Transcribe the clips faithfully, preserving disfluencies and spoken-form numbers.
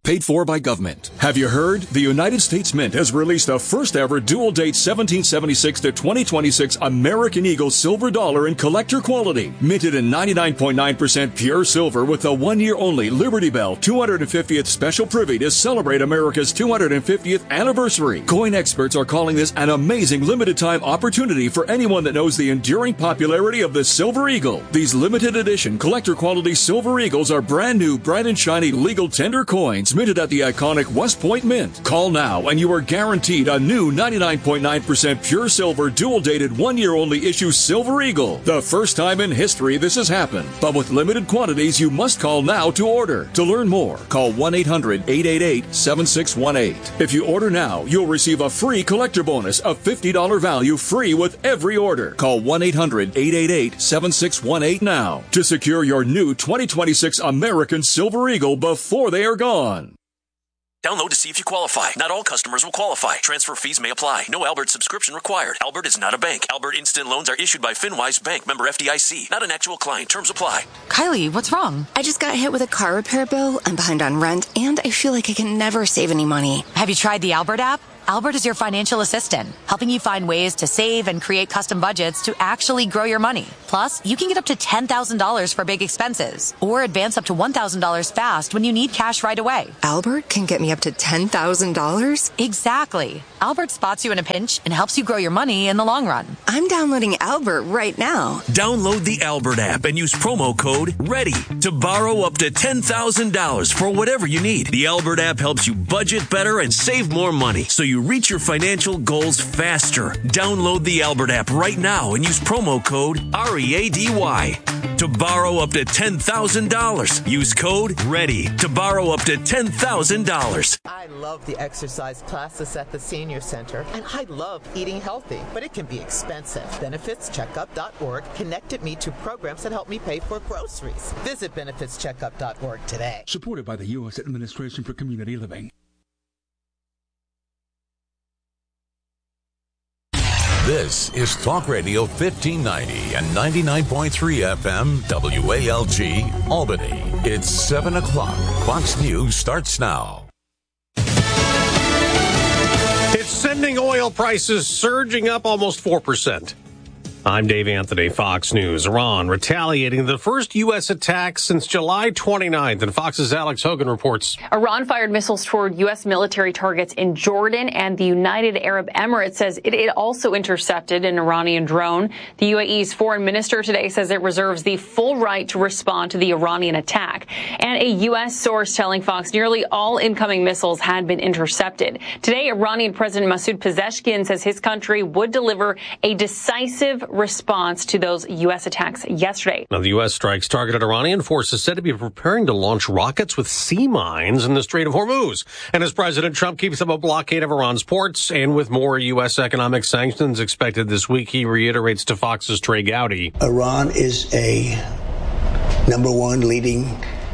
Paid for by government. Have you heard? The United States Mint has released the first ever dual date seventeen seventy-six to twenty twenty-six American Eagle silver dollar in collector quality. Minted in ninety-nine point nine percent pure silver with the one year only Liberty Bell two hundred fiftieth special privy to celebrate America's two hundred fiftieth anniversary. Coin experts are calling this an amazing limited time opportunity for anyone that knows the enduring popularity of the Silver Eagle. These limited edition collector quality Silver Eagles are brand new, bright and shiny legal tender coins minted at the iconic West Point Mint. Call now and you are guaranteed a new ninety-nine point nine percent pure silver dual dated one year only issue Silver Eagle. The first time in history this has happened. But with limited quantities, you must call now to order. To learn more, call one eight hundred eight eight eight seven six one eight. If you order now, you'll receive a free collector bonus of fifty dollars value free with every order. Call one eight hundred eight eight eight seven six one eight now to secure your new twenty twenty-six American Silver Eagle before they are gone. Download to see if you qualify. Not all customers will qualify. Transfer fees may apply. No Albert subscription required. Albert is not a bank. Albert Instant Loans are issued by FinWise Bank, member F D I C. Not an actual client. Terms apply. Kylie, what's wrong? I just got hit with a car repair bill. I'm behind on rent, and I feel like I can never save any money. Have you tried the Albert app? Albert is your financial assistant, helping you find ways to save and create custom budgets to actually grow your money. Plus, you can get up to ten thousand dollars for big expenses or advance up to one thousand dollars fast when you need cash right away. Albert can get me up to ten thousand dollars? Exactly. Albert spots you in a pinch and helps you grow your money in the long run. I'm downloading Albert right now. Download the Albert app and use promo code READY to borrow up to ten thousand dollars for whatever you need. The Albert app helps you budget better and save more money so you reach your financial goals faster. Download the Albert app right now and use promo code R E A D Y to borrow up to ten thousand dollars. Use code READY to borrow up to ten thousand dollars. I love the exercise classes at the Senior Center, and I love eating healthy, but it can be expensive. benefits checkup dot org connected me to programs that help me pay for groceries. Visit benefits checkup dot org today. Supported by the U S Administration for Community Living. This is Talk Radio fifteen ninety and ninety-nine point three F M W A L G, Albany. It's seven o'clock. Fox News starts now. It's sending oil prices surging up almost four percent. I'm Dave Anthony, Fox News. Iran retaliating the first U S attack since July twenty-ninth, and Fox's Alex Hogan reports. Iran fired missiles toward U S military targets in Jordan, and the United Arab Emirates says it, it also intercepted an Iranian drone. The U A E's foreign minister today says it reserves the full right to respond to the Iranian attack. And a U S source telling Fox nearly all incoming missiles had been intercepted. Today, Iranian President Masoud Pezeshkian says his country would deliver a decisive response to those U S attacks yesterday. Now, the U S strikes targeted Iranian forces said to be preparing to launch rockets with sea mines in the Strait of Hormuz. And as President Trump keeps up a blockade of Iran's ports, and with more U S economic sanctions expected this week, he reiterates to Fox's Trey Gowdy. Iran is a number one leading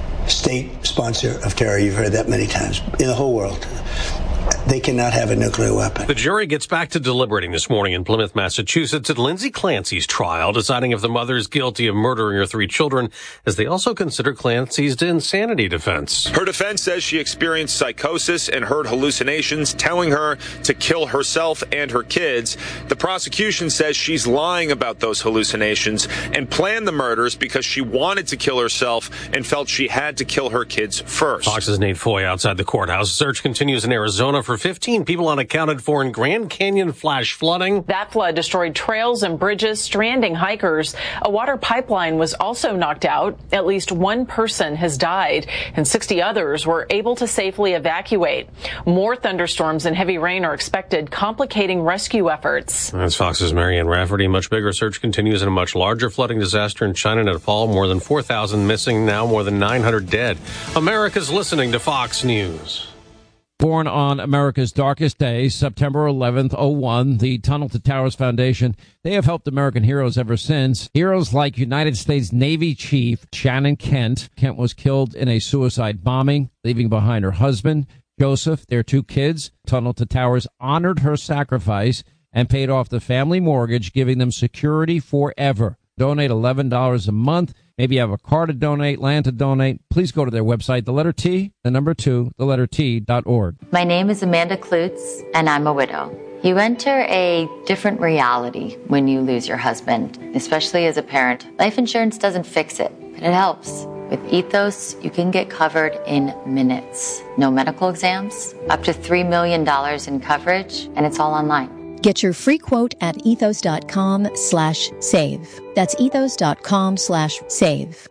state sponsor of terror. You've heard that many times in the whole world. They cannot have a nuclear weapon. The jury gets back to deliberating this morning in Plymouth, Massachusetts at Lindsay Clancy's trial, deciding if the mother is guilty of murdering her three children, as they also consider Clancy's insanity defense. Her defense says she experienced psychosis and heard hallucinations telling her to kill herself and her kids. The prosecution says she's lying about those hallucinations and planned the murders because she wanted to kill herself and felt she had to kill her kids first. Fox's Nate Foy outside the courthouse. Search continues in Arizona for fifteen people unaccounted for in Grand Canyon flash flooding. That flood destroyed trails and bridges, stranding hikers. A water pipeline was also knocked out. At least one person has died, and sixty others were able to safely evacuate. More thunderstorms and heavy rain are expected, complicating rescue efforts. That's Fox's Marianne Rafferty. Much bigger search continues in a much larger flooding disaster in China and Nepal. More than four thousand missing, now more than nine hundred dead. America's listening to Fox News. Born on America's darkest day, September eleventh, oh one, the Tunnel to Towers Foundation, they have helped American heroes ever since. Heroes like United States Navy Chief Shannon Kent. Kent was killed in a suicide bombing, leaving behind her husband, Joseph, their two kids. Tunnel to Towers honored her sacrifice and paid off the family mortgage, giving them security forever. Donate eleven dollars a month. Maybe you have a car to donate, land to donate. Please go to their website, the letter T, the number two, the letter T dot org. My name is Amanda Klutz, and I'm a widow. You enter a different reality when you lose your husband, especially as a parent. Life insurance doesn't fix it, but it helps. With Ethos, you can get covered in minutes. No medical exams, up to three million dollars in coverage, and it's all online. Get your free quote at ethos.com slash save. That's ethos.com slash save.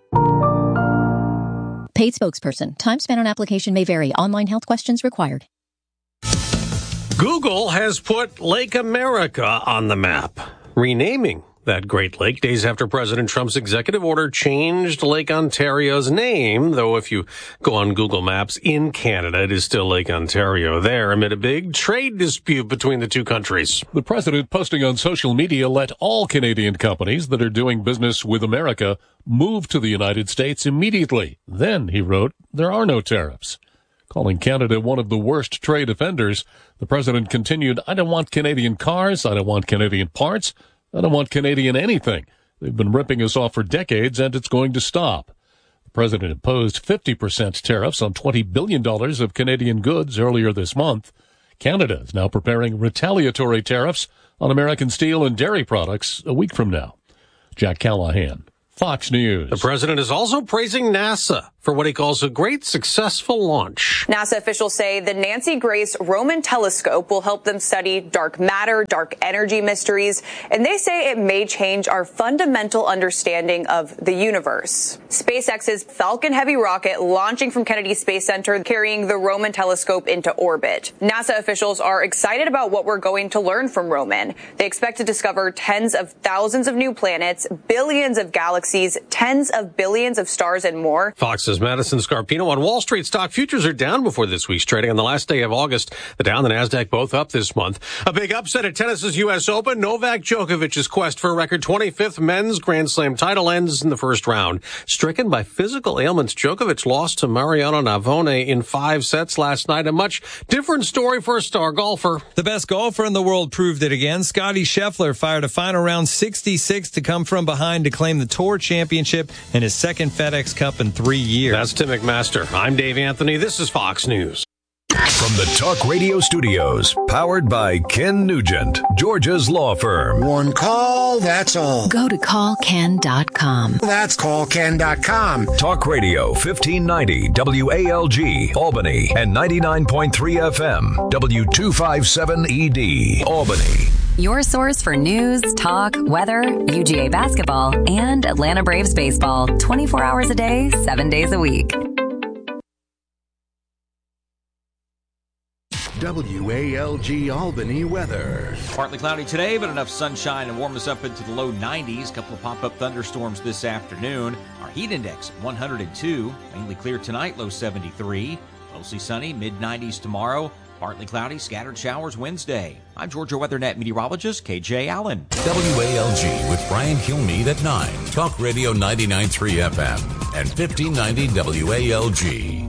Paid spokesperson. Time spent on application may vary. Online health questions required. Google has put Lake America on the map, renaming that Great Lake days after President Trump's executive order changed Lake Ontario's name, though if you go on Google Maps in Canada, it is still Lake Ontario there amid a big trade dispute between the two countries. The president, posting on social media, let all Canadian companies that are doing business with America move to the United States immediately. Then, he wrote, there are no tariffs. Calling Canada one of the worst trade offenders, the president continued, I don't want Canadian cars, I don't want Canadian parts, I don't want Canadian anything. They've been ripping us off for decades, and it's going to stop. The president imposed fifty percent tariffs on twenty billion dollars of Canadian goods earlier this month. Canada is now preparing retaliatory tariffs on American steel and dairy products a week from now. Jack Callahan, Fox News. The president is also praising NASA for what he calls a great successful launch. NASA officials say the Nancy Grace Roman telescope will help them study dark matter, dark energy mysteries, and they say it may change our fundamental understanding of the universe. SpaceX's Falcon Heavy rocket launching from Kennedy Space Center, carrying the Roman telescope into orbit. NASA officials are excited about what we're going to learn from Roman. They expect to discover tens of thousands of new planets, billions of galaxies, tens of billions of stars, and more. Fox's Madison Scarpino. On Wall Street, stock futures are down before this week's trading. On the last day of August, the Dow and the NASDAQ both up this month. A big upset at tennis's U S Open. Novak Djokovic's quest for a record twenty-fifth men's Grand Slam title ends in the first round. Stricken by physical ailments, Djokovic lost to Mariano Navone in five sets last night. A much different story for a star golfer. The best golfer in the world proved it again. Scottie Scheffler fired a final round sixty-six to come from behind to claim the Tour Championship and his second FedEx Cup in three years. That's Tim McMaster. I'm Dave Anthony. This is Fox News. From the Talk Radio Studios, powered by Ken Nugent, Georgia's law firm. One call, that's all. Go to call ken dot com. That's call ken dot com. Talk Radio fifteen ninety W A L G, Albany, and ninety-nine point three F M, W two fifty-seven E D, Albany. Your source for news, talk, weather, U G A basketball, and Atlanta Braves baseball. twenty-four hours a day, seven days a week. W A L G Albany weather. Partly cloudy today, but enough sunshine to warm us up into the low nineties. A couple of pop-up thunderstorms this afternoon. Our heat index, one hundred two. Mainly clear tonight, low seventy-three. Mostly sunny, mid nineties tomorrow. Partly cloudy, scattered showers Wednesday. I'm Georgia WeatherNet meteorologist K J Allen. W A L G with Brian Kilmeade at nine. Talk Radio ninety-nine point three F M and fifteen ninety W A L G.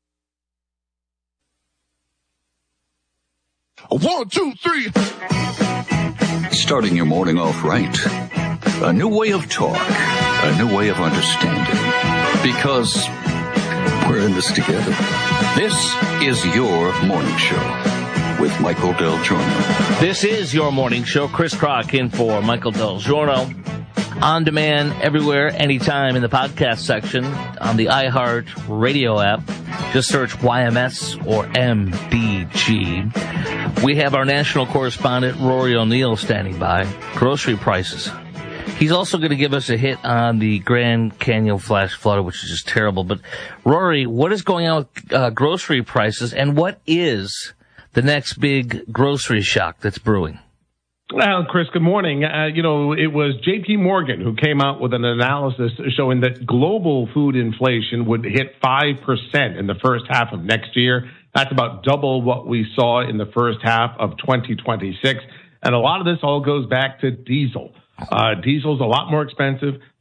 One, two, three. Starting your morning off right. A new way of talk. A new way of understanding. Because we're in this together. This is your morning show with Michael Del Giorno. This is your morning show. Chris Crock in for Michael Del Giorno. On demand everywhere, anytime in the podcast section on the iHeart Radio app. Just search Y M S or M D G. We have our national correspondent, Rory O'Neill, standing by. Grocery prices. He's also going to give us a hit on the Grand Canyon flash flood, which is just terrible. But, Rory, what is going on with uh, grocery prices, and what is the next big grocery shock that's brewing? Well, Chris, good morning. Uh, you know, it was J P Morgan who came out with an analysis showing that global food inflation would hit five percent in the first half of next year. That's about double what we saw in the first half of twenty twenty-six. And a lot of this all goes back to diesel. Uh, diesel's a lot more expensive,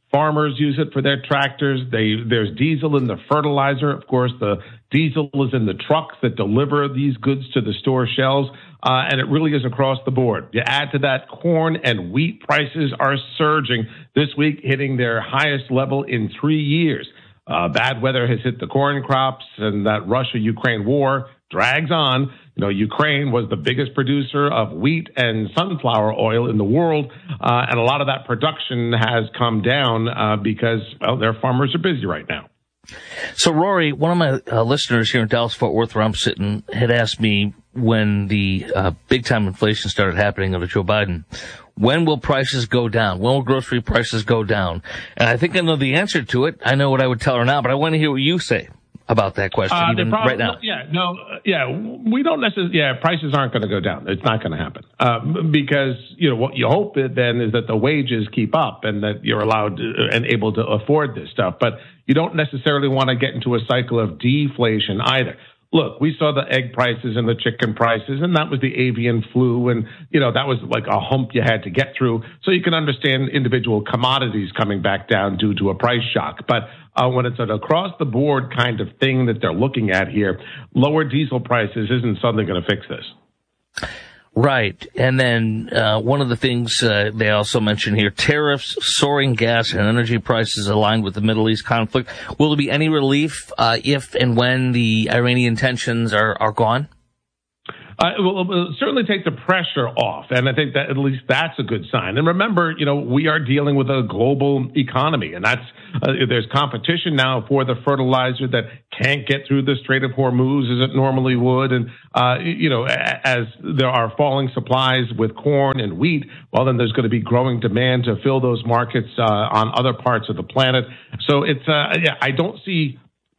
Farmers use it for their tractors. They, there's diesel in the fertilizer. Of course, the diesel is in the trucks that deliver these goods to the store shelves. Uh, and it really is across the board. You add to that, corn and wheat prices are surging this week, hitting their highest level in three years. Uh, bad weather has hit the corn crops, and that Russia-Ukraine war drags on. You know, Ukraine was the biggest producer of wheat and sunflower oil in the world, uh, and a lot of that production has come down uh, because, well, their farmers are busy right now. So, Rory, one of my uh, listeners here in Dallas-Fort Worth, where I'm sitting, had asked me when the uh, big-time inflation started happening under Joe Biden, when will prices go down? When will grocery prices go down? And I think I know the answer to it. I know what I would tell her now, but I want to hear what you say about that question, uh, even probably, right now. Yeah, no, yeah, we don't necessarily, yeah, prices aren't going to go down. It's not going to happen. Um, because, you know, what you hope then is that the wages keep up and that you're allowed to, and able to afford this stuff. But you don't necessarily want to get into a cycle of deflation either. Look, we saw the egg prices and the chicken prices, and that was the avian flu, and, you know, that was like a hump you had to get through. So you can understand individual commodities coming back down due to a price shock. But uh, when it's an across-the-board kind of thing that they're looking at here, lower diesel prices isn't something going to fix this. Right. And then uh, one of the things uh, they also mention here, tariffs, soaring gas and energy prices aligned with the Middle East conflict. Will there be any relief uh, if and when the Iranian tensions are, are gone? Uh, it will, it will certainly take the pressure off, and I think that at least that's a good sign. And remember, you know, we are dealing with a global economy, and that's uh, there's competition now for the fertilizer that can't get through the Strait of Hormuz as it normally would. And, uh, you know, as there are falling supplies with corn and wheat, well, then there's going to be growing demand to fill those markets uh, on other parts of the planet. So it's, uh, yeah, I don't see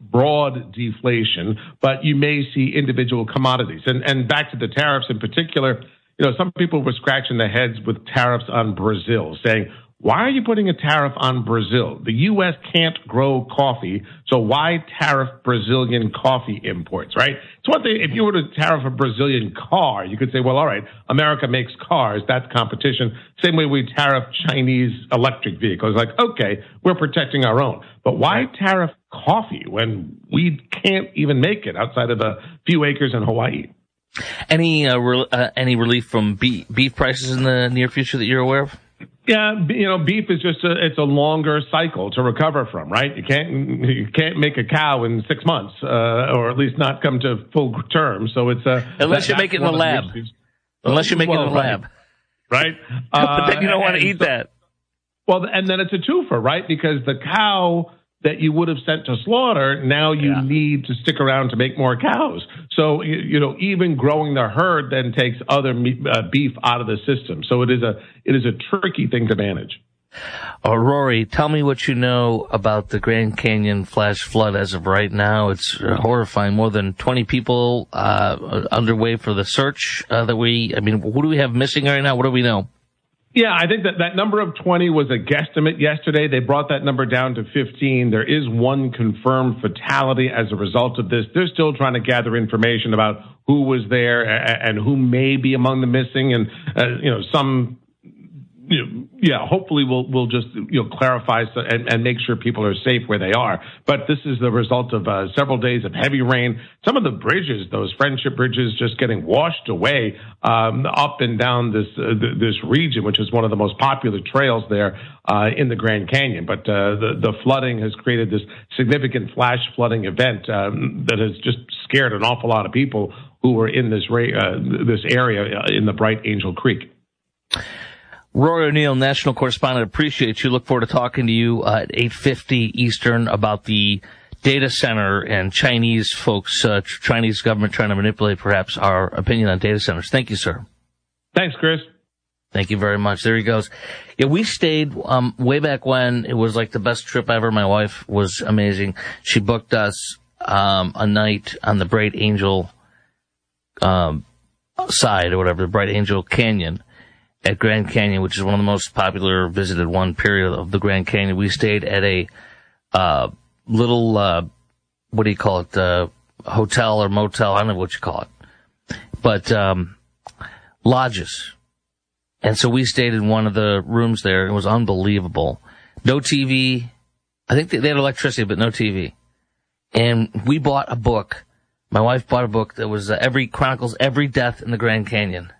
broad deflation, but you may see individual commodities. And and back to the tariffs in particular, you know, some people were scratching their heads with tariffs on Brazil, saying, why are you putting a tariff on Brazil? The U S can't grow coffee, so why tariff Brazilian coffee imports, right? It's one thing, if you were to tariff a Brazilian car, you could say, well, all right, America makes cars, that's competition. Same way we tariff Chinese electric vehicles. Like, okay, we're protecting our own. But why tariff coffee when we can't even make it outside of a few acres in Hawaii? Any uh, re- uh, any relief from beef, beef prices in the near future that you're aware of? Yeah, you know, beef is just a, it's a longer cycle to recover from, right? You can't, you can't make a cow in six months, uh, or at least not come to full term. So it's a, unless you make it in the lab, unless you make it in the lab, right? But then you don't want to eat that. Well, and then it's a twofer, right? Because the cow that you would have sent to slaughter, now you yeah. need to stick around to make more cows. So, you, you know, even growing the herd then takes other meat, uh, beef out of the system. So it is a it is a tricky thing to manage. Oh, Rory, tell me what you know about the Grand Canyon flash flood as of right now. It's horrifying. More than twenty people uh, underway for the search uh, that we, I mean, who do we have missing right now? What do we know? Yeah, I think that that number of twenty was a guesstimate yesterday. They brought that number down to fifteen. There is one confirmed fatality as a result of this. They're still trying to gather information about who was there and who may be among the missing. And, uh, you know, some, you know, yeah, hopefully we'll, we'll just, you know, clarify so, and, and make sure people are safe where they are. But this is the result of uh, several days of heavy rain. Some of the bridges, those friendship bridges, just getting washed away um, up and down this uh, th- this region, which is one of the most popular trails there uh, in the Grand Canyon. But uh, the, the flooding has created this significant flash flooding event um, that has just scared an awful lot of people who were in this ra- uh, this area in the Bright Angel Creek. Rory O'Neill, national correspondent, appreciate you. Look forward to talking to you uh, at eight fifty Eastern about the data center and Chinese folks, uh, Chinese government trying to manipulate perhaps our opinion on data centers. Thank you, sir. Thanks, Chris. Thank you very much. There he goes. Yeah, we stayed um, way back when. It was like the best trip ever. My wife was amazing. She booked us um, a night on the Bright Angel um, side or whatever, the Bright Angel Canyon. At Grand Canyon, which is one of the most popular visited one period of the Grand Canyon. We stayed at a uh little, uh what do you call it, uh hotel or motel, I don't know what you call it, but um lodges. And so we stayed in one of the rooms there. It was unbelievable. no T V. I think they had electricity, but no T V. And we bought a book. My wife bought a book that was uh, every chronicles every death in the Grand Canyon.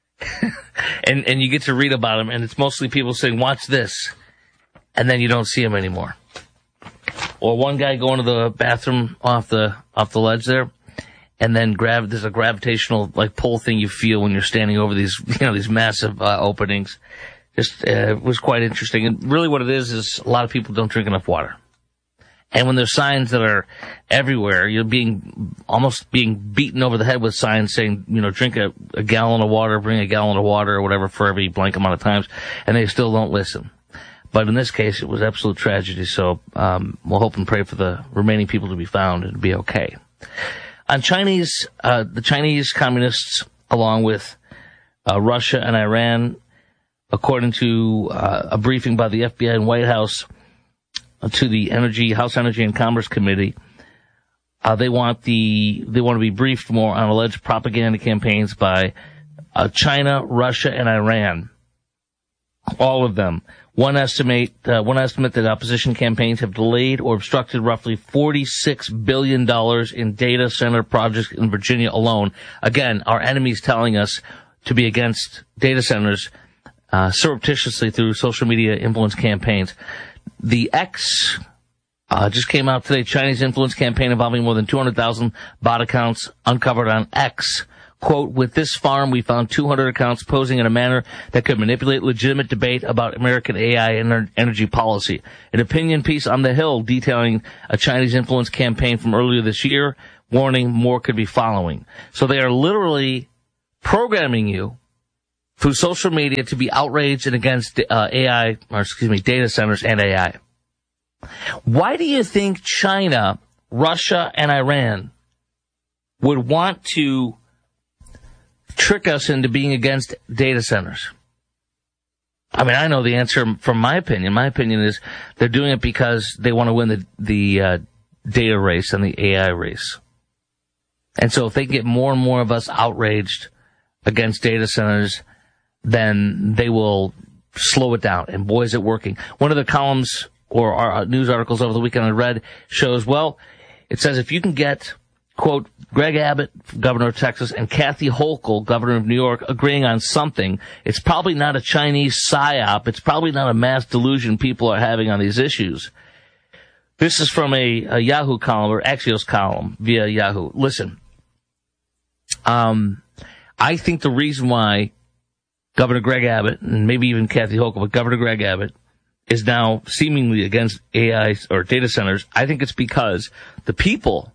and and you get to read about them, and it's mostly people saying, watch this, and then you don't see them anymore. Or one guy going to the bathroom off the off the ledge there, and then grab there's a gravitational like pull thing you feel when you're standing over these you know these massive uh, openings. Just uh, it was quite interesting. And really, what it is is a lot of people don't drink enough water. And when there's signs that are everywhere, you're being almost being beaten over the head with signs saying, you know, drink a, a gallon of water, bring a gallon of water or whatever for every blank amount of times, and they still don't listen. But in this case, it was absolute tragedy. So um, we'll hope and pray for the remaining people to be found and to be okay. On Chinese, uh, the Chinese communists, along with uh, Russia and Iran, according to uh, a briefing by the F B I and White House, to the Energy House Energy and Commerce Committee, uh, they want the they want to be briefed more on alleged propaganda campaigns by uh, China, Russia, and Iran. All of them. One estimate uh, one estimate that opposition campaigns have delayed or obstructed roughly forty-six billion dollars in data center projects in Virginia alone. Again, our enemies telling us to be against data centers uh, surreptitiously through social media influence campaigns. The X uh, just came out today. Chinese influence campaign involving more than two hundred thousand bot accounts uncovered on X. Quote, with this farm, we found two hundred accounts posing in a manner that could manipulate legitimate debate about American A I and energy policy. An opinion piece on The Hill detailing a Chinese influence campaign from earlier this year, warning more could be following. So they are literally programming you through social media to be outraged and against uh, A I, or excuse me, data centers and A I. Why do you think China, Russia, and Iran would want to trick us into being against data centers? I mean, I know the answer from my opinion. My opinion is they're doing it because they want to win the, the uh, data race and the A I race. And so if they get more and more of us outraged against data centers, then they will slow it down. And boy, is it working. One of the columns or our news articles over the weekend I read shows, well, it says if you can get, quote, Greg Abbott, governor of Texas, and Kathy Hochul, governor of New York, agreeing on something, it's probably not a Chinese psyop. It's probably not a mass delusion people are having on these issues. This is from a, a Yahoo column, or Axios column via Yahoo. Listen, um, I think the reason why Governor Greg Abbott, and maybe even Kathy Hochul, but Governor Greg Abbott is now seemingly against A I or data centers, I think it's because the people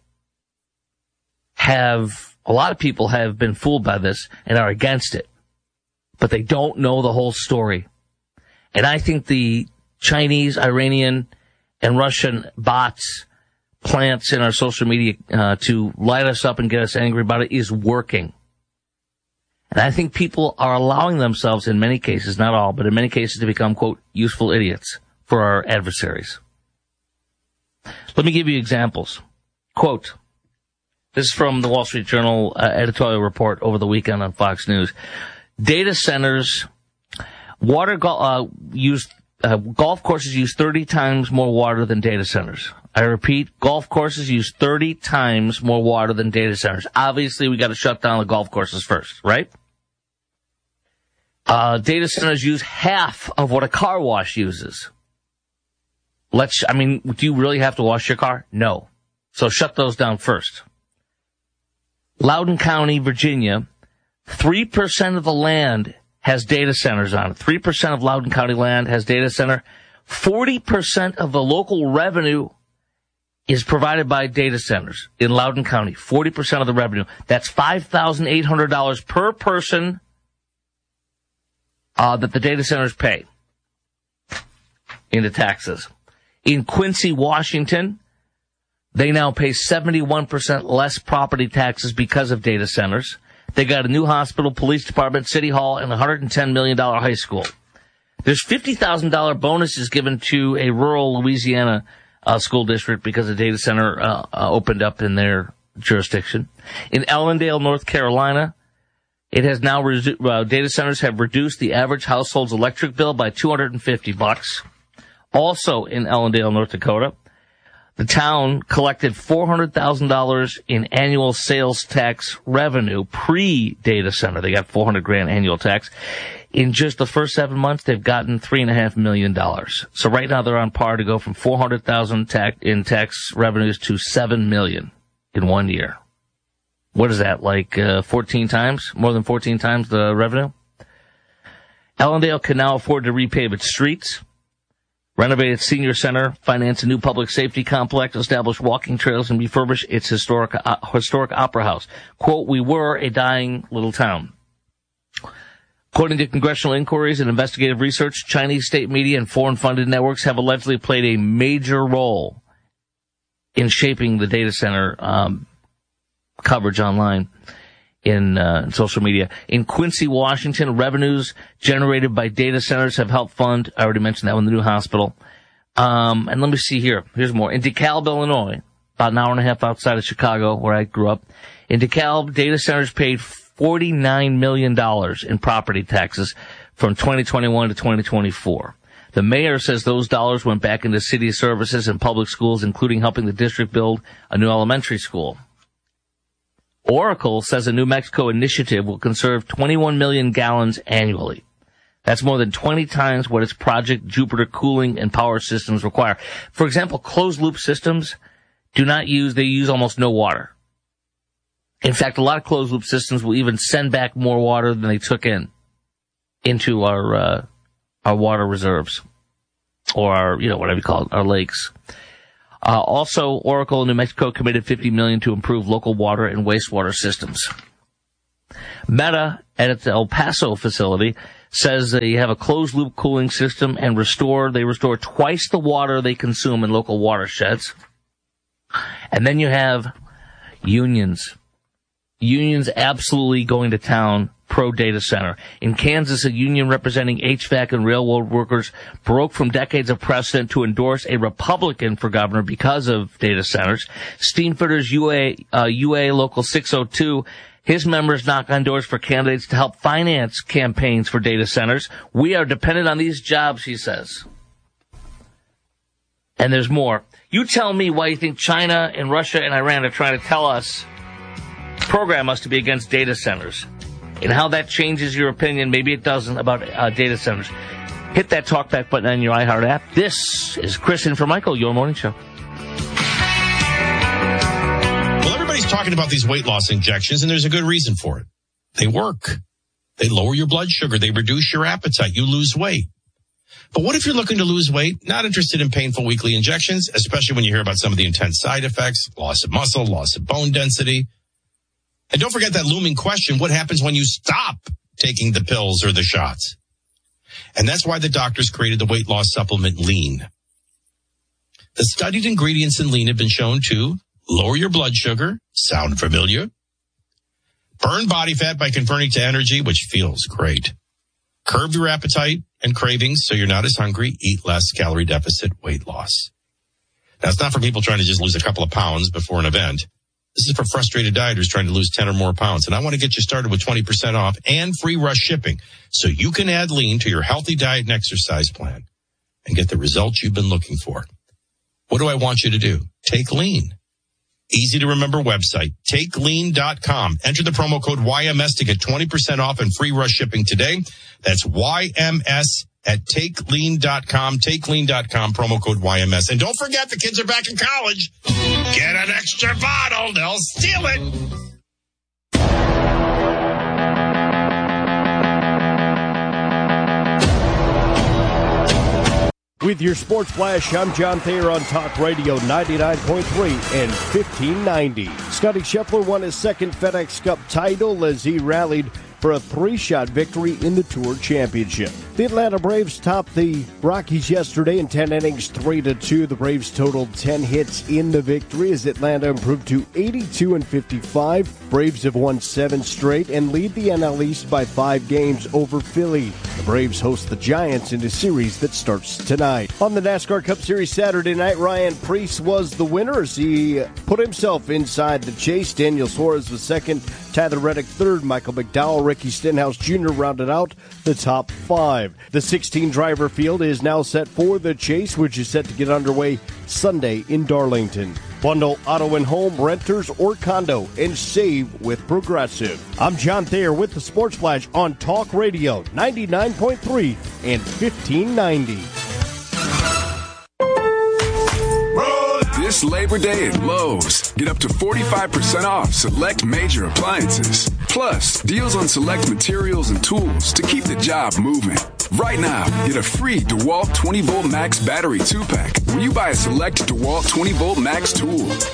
have, a lot of people have been fooled by this and are against it, but they don't know the whole story. And I think the Chinese, Iranian, and Russian bots, plants in our social media uh, to light us up and get us angry about it is working. And I think people are allowing themselves, in many cases, not all, but in many cases, to become, quote, useful idiots for our adversaries. Let me give you examples. Quote, this is from the Wall Street Journal uh, editorial report over the weekend on Fox News. Data centers, water go- uh, use, uh, golf courses use thirty times more water than data centers. I repeat, golf courses use thirty times more water than data centers. Obviously, we got to shut down the golf courses first, right? Uh, data centers use half of what a car wash uses. Let's, I mean, do you really have to wash your car? No. So shut those down first. Loudoun County, Virginia, three percent of the land has data centers on it. three percent of Loudoun County land has data center. forty percent of the local revenue is provided by data centers in Loudoun County. forty percent of the revenue. That's five thousand eight hundred dollars per person uh, that the data centers pay into taxes. In Quincy, Washington, they now pay seventy-one percent less property taxes because of data centers. They got a new hospital, police department, city hall, and a one hundred ten million dollars high school. There's fifty thousand dollars bonuses given to a rural Louisiana uh, school district because a data center uh, uh, opened up in their jurisdiction. In Ellendale, North Carolina, it has now resu- uh, data centers have reduced the average household's electric bill by two hundred fifty bucks. Also in Ellendale, North Dakota, the town collected four hundred thousand dollars in annual sales tax revenue pre-data center. They got four hundred grand annual tax. In just the first seven months, they've gotten three and a half million dollars. So right now they're on par to go from four hundred thousand tax in tax revenues to seven million in one year. What is that, like uh, fourteen times? More than fourteen times the revenue? Ellendale can now afford to repave its streets, renovate its senior center, finance a new public safety complex, establish walking trails, and refurbish its historic uh, historic opera house. Quote, we were a dying little town. According to congressional inquiries and investigative research, Chinese state media and foreign-funded networks have allegedly played a major role in shaping the data center um, coverage online in uh, social media. In Quincy, Washington, revenues generated by data centers have helped fund, I already mentioned that one, the new hospital. Um, and let me see here. Here's more. In DeKalb, Illinois, about an hour and a half outside of Chicago, where I grew up, in DeKalb, data centers paid forty-nine million dollars in property taxes from twenty twenty-one to twenty twenty-four. The mayor says those dollars went back into city services and public schools, including helping the district build a new elementary school. Oracle says a New Mexico initiative will conserve twenty-one million gallons annually. That's more than twenty times what its Project Jupiter cooling and power systems require. For example, closed-loop systems do not use, they use almost no water. In fact, a lot of closed-loop systems will even send back more water than they took in into our uh, our water reserves, or our, you know, whatever you call it, our lakes. Uh, also, Oracle in New Mexico committed fifty million dollars to improve local water and wastewater systems. Meta at its El Paso facility says they have a closed-loop cooling system and restore they restore twice the water they consume in local watersheds. And then you have unions. Unions absolutely going to town pro-data center. In Kansas, a union representing H V A C and railroad workers broke from decades of precedent to endorse a Republican for governor because of data centers. Steamfitters U A, uh, U A Local six oh two, his members knock on doors for candidates to help finance campaigns for data centers. We are dependent on these jobs, he says. And there's more. You tell me why you think China and Russia and Iran are trying to tell us, program us to be against data centers, and how that changes your opinion. Maybe it doesn't, about uh, data centers. Hit that talkback button on your iHeart app. This is Chris in for Michael, your morning show. Well, everybody's talking about these weight loss injections, and there's a good reason for it. They work. They lower your blood sugar. They reduce your appetite. You lose weight. But what if you're looking to lose weight, not interested in painful weekly injections, especially when you hear about some of the intense side effects, loss of muscle, loss of bone density? And don't forget that looming question, what happens when you stop taking the pills or the shots? And that's why the doctors created the weight loss supplement Lean. The studied ingredients in Lean have been shown to lower your blood sugar, sound familiar? Burn body fat by converting to energy, which feels great. Curb your appetite and cravings so you're not as hungry. Eat less, calorie deficit, weight loss. Now, it's not for people trying to just lose a couple of pounds before an event. This is for frustrated dieters trying to lose ten or more pounds. And I want to get you started with twenty percent off and free rush shipping so you can add Lean to your healthy diet and exercise plan and get the results you've been looking for. What do I want you to do? Take Lean. Easy to remember website, take lean dot com. Enter the promo code Y M S to get twenty percent off and free rush shipping today. That's Y M S at take lean dot com, take lean dot com, promo code Y M S. And don't forget, the kids are back in college. Get an extra bottle. They'll steal it. With your Sports Flash, I'm John Thayer on Talk Radio ninety-nine point three and fifteen ninety. Scotty Scheffler won his second FedEx Cup title as he rallied for a three-shot victory in the Tour Championship. The Atlanta Braves topped the Rockies yesterday in ten innings, three to two. The Braves totaled ten hits in the victory as Atlanta improved to eighty-two and fifty-five. Braves have won seven straight and lead the N L East by five games over Philly. The Braves host the Giants in a series that starts tonight. On the NASCAR Cup Series Saturday night, Ryan Preece was the winner as he put himself inside the chase. Daniel Suarez was second, Tyler Reddick third, Michael McDowell, Ricky Stenhouse Junior rounded out the top five. five. The sixteen-driver field is now set for the Chase, which is set to get underway Sunday in Darlington. Bundle auto and home, renters, or condo, and save with Progressive. I'm John Thayer with the Sports Flash on Talk Radio ninety-nine point three and fifteen ninety. This Labor Day at Lowe's, get up to forty-five percent off select major appliances. Plus, deals on select materials and tools to keep the job moving. Right now, get a free DeWalt twenty volt Max battery two pack when you buy a select DeWalt twenty volt Max tool.